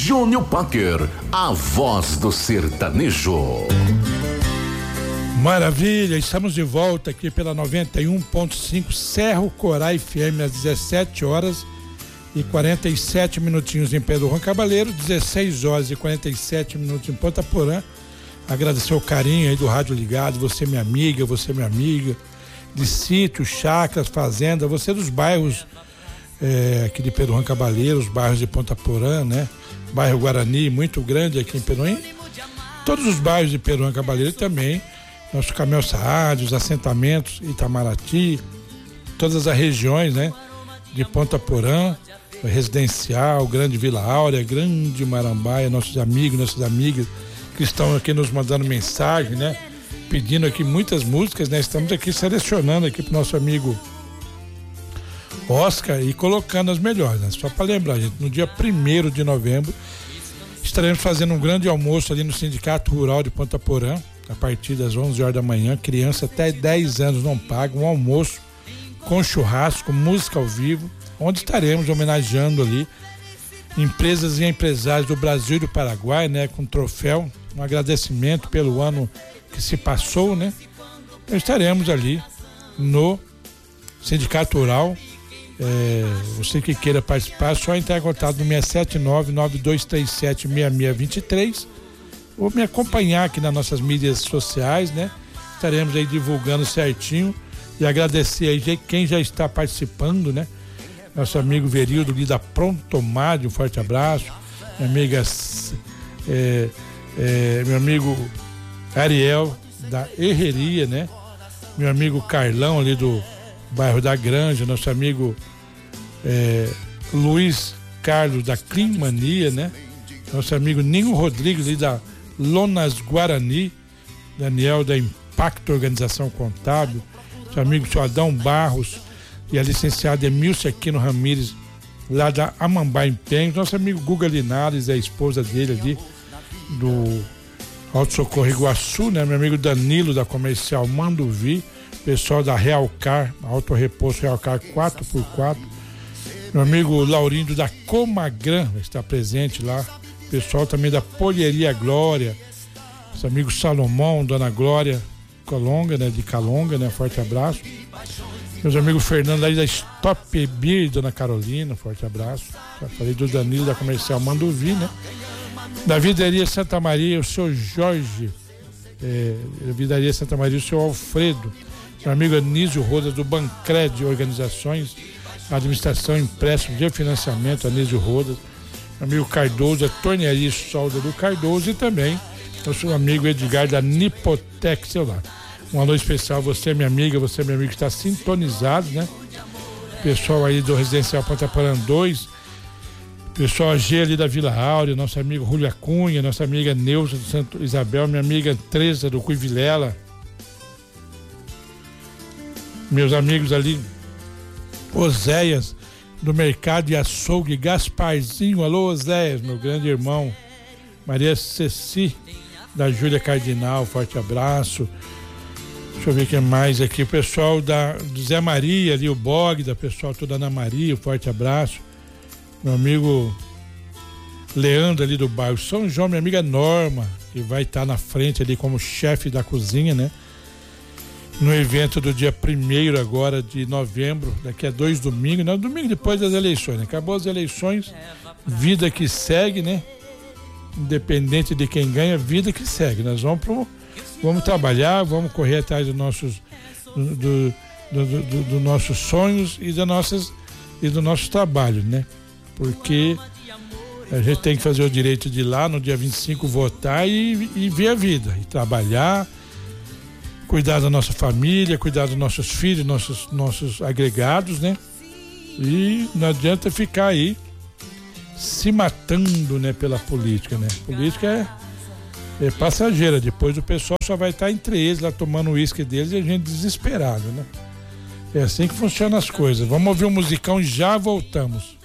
Júnior Packer, a voz do sertanejo. Maravilha, estamos de volta aqui pela 91.5 Cerro Corai FM às 17 horas e 47 minutinhos em Pedro Juan Cabaleiro, 16 horas e 47 minutos em Ponta Porã. Agradecer o carinho aí do rádio ligado, você minha amiga, de sítio, chácaras, fazenda, você dos bairros aqui de Pedro Juan Cabaleiro, os bairros de Ponta Porã, né? Bairro Guarani, muito grande aqui em Pedro Juan. Todos os bairros de Pedro Juan Cabaleiro também. Nosso Camel Saad, os assentamentos, Itamaraty, todas as regiões, né? De Ponta Porã, Residencial, Grande Vila Áurea, Grande Marambaia, nossos amigos, nossas amigas que estão aqui nos mandando mensagem, né? Pedindo aqui muitas músicas, né? Estamos aqui selecionando aqui pro nosso amigo Oscar e colocando as melhores, né? Só para lembrar, gente, no dia 1º de novembro estaremos fazendo um grande almoço ali no Sindicato Rural de Ponta Porã, a partir das 11 horas da manhã. Criança até 10 anos não paga, um almoço com churrasco, música ao vivo, onde estaremos homenageando ali empresas e empresários do Brasil e do Paraguai, né, com troféu, um agradecimento pelo ano que se passou, né? Então estaremos ali no Sindicato Rural. Você que queira participar, é só entrar em contato no 679-9237-6623 ou me acompanhar aqui nas nossas mídias sociais, né? Estaremos aí divulgando certinho e agradecer aí quem já está participando, né? Nosso amigo Verildo ali da Prontomad, um forte abraço. Minha amiga, meu amigo Ariel da Herreria, né? Meu amigo Carlão ali do bairro da Granja, nosso amigo Luiz Carlos da Climania, né? Nosso amigo Ninho Rodrigues ali da Lonas Guarani, Daniel da Impacto Organização Contábil, seu amigo seu Adão Barros e a licenciada Emilce Aquino Ramires lá da Amambá Empenhos, nosso amigo Guga Linares, a esposa dele ali do Alto Socorro Iguaçu, né? Meu amigo Danilo da Comercial Manduvi, pessoal da Realcar, Auto Reposto Realcar 4x4, meu amigo Laurindo da Comagran está presente lá, pessoal também da Polieria Glória, nosso amigo Salomão, Dona Glória Colonga, né, de Calonga, né, forte abraço. Meus amigos Fernando aí da Stop Beer, Dona Carolina, forte abraço. Já falei do Danilo da Comercial Manduvi, né? Da Vidaria Santa Maria, o seu Jorge, Vidaria Santa Maria, o seu Alfredo. Meu amigo Anísio Rodas do Bancred Organizações, Administração, Empréstimo de Financiamento, Anísio Rodas. Meu amigo Cardoso, a Tornearia Solda do Cardoso e também nosso amigo Edgar da Nipotec Celular. Um alô especial, você minha amiga, você meu amigo que está sintonizado, né? Pessoal aí do Residencial Ponta Porã 2, pessoal G ali da Vila Áurea, nosso amigo Rúlia Cunha, nossa amiga Neuza do Santo Isabel, minha amiga Teresa do Cuivilela, meus amigos ali, Oséias do Mercado de Açougue, Gasparzinho, alô Oséias, meu grande irmão, Maria Ceci da Júlia Cardinal, forte abraço. Deixa eu ver quem mais aqui, o pessoal do Zé Maria ali, o Bogda, pessoal toda Ana Maria, forte abraço. Meu amigo Leandro ali do bairro São João, minha amiga Norma, que vai estar na frente ali como chefe da cozinha, né? No evento do dia 1º agora de novembro, daqui a 2 domingos, não, domingo depois das eleições, né? Acabou as eleições, vida que segue, né? Independente de quem ganha, vida que segue. Nós vamos trabalhar, vamos correr atrás dos nossos sonhos e do nosso trabalho, né? Porque a gente tem que fazer o direito de ir lá no dia 25 votar e ver a vida, e trabalhar, cuidar da nossa família, cuidar dos nossos filhos, nossos agregados, né? E não adianta ficar aí se matando, né, pela política, né? Política é passageira, depois o pessoal só vai estar entre eles lá tomando o uísque deles e a gente desesperado, né? É assim que funcionam as coisas. Vamos ouvir um musicão e já voltamos.